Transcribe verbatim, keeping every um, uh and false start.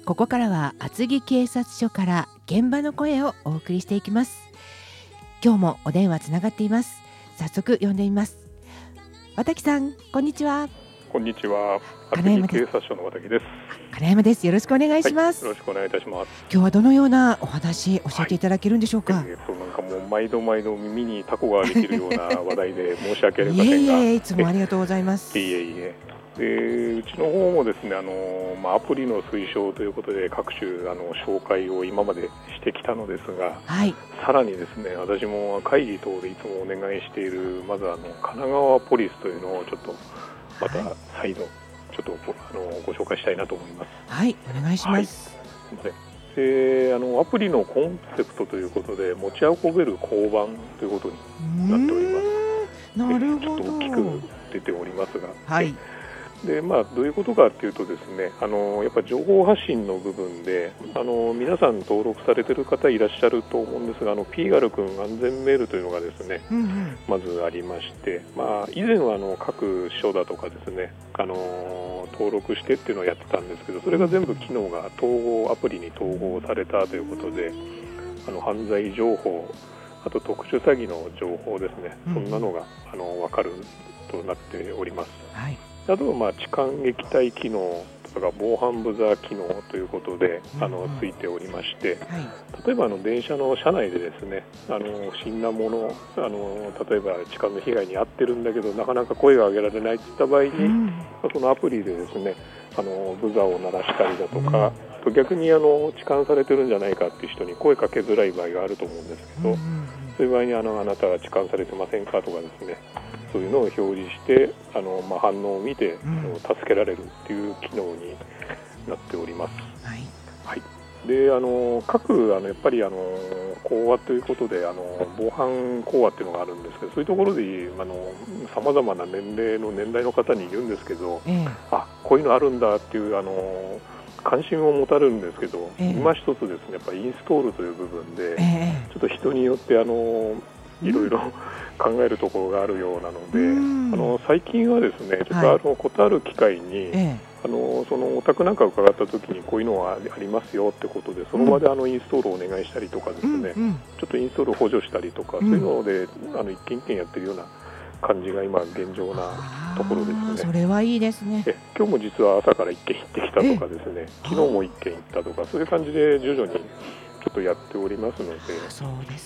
ここからは厚木警察署から現場の声をお送りしていきます。今日もお電話つながっています。早速呼んでみます。和滝さん、こんにちは。 こんにちは。厚木警察署の和滝です。 金山です。よろしくお願いします、 はい、よろしくお願いいたします。 今日はどのようなお話教えていただけるんでしょうか。 はい、えー、そうなんかもう毎度毎度耳にタコができるような話題で申し訳ありませんがいえいえ、いつもありがとうございます。 いえいえ。でうちの方もですね、あの、まあ、アプリの推奨ということで各種あの紹介を今までしてきたのですが、 はい、 さらにですね、私も会議等でいつもお願いしているまずあの神奈川ポリスというのをちょっとまた再度ちょっと ご, あのご紹介したいなと思います。 はい、お願いします。 はい、であのアプリのコンセプトということで持ち運べる交番ということになっております。 なるほど。 ちょっと大きく出ておりますが、 はい、 でまあ、どういうことかというとですね、あのやっぱり情報発信の部分であの皆さん登録されている方いらっしゃると思うんですが、あのピーガル君安全メールというのがですね、うんうん、まずありまして、まあ、以前はあの各署だとかですね、あの登録してっていうのをやってたんですけど、それが全部機能が統合アプリに統合されたということで、あの犯罪情報、あと特殊詐欺の情報ですね、うん、そんなのがあの分かるとなっております。はい、あとはまあ痴漢撃退機能とか防犯ブザー機能ということで、うんうん、あのついておりまして、はい、例えばあの電車の車内でですね、あの不審なもの、あの例えば痴漢の被害に遭ってるんだけどなかなか声が上げられないといった場合に、うん、そのアプリでですね、あのブザーを鳴らしたりだとか、うん、逆にあの痴漢されてるんじゃないかっていう人に声かけづらい場合があると思うんですけど、うんうん、そういう場合にあのあなたは痴漢されてませんかとかですね、そういうのを表示してあの、まあ、反応を見て、うん、助けられるっていう機能になっております。はい、はい、であの各あのやっぱりあの講話ということであの防犯講話っていうのがあるんですけど、そういうところでさまざまな年齢の年代の方に言うんですけど、えー、あこういうのあるんだっていうあの関心を持たれるんですけど、えー、今一つですね、やっぱりインストールという部分で、えー、ちょっと人によってあのいろいろ考えるところがあるようなので、あの最近はですね、ちょっとあのことある機会に、はい、あのそのお宅なんかを伺ったときにこういうのはありますよってことで、その場であのインストールをお願いしたりとかですね、うんうん、ちょっとインストールを補助したりとか、うん、そういうのであの一件一件やってるような感じが今現状なところですね。 それはいいですね。 え今日も実は朝から一件行ってきたとかですね、昨日も一件行ったとか、そういう感じで徐々にちょっとやっておりますので。 そうです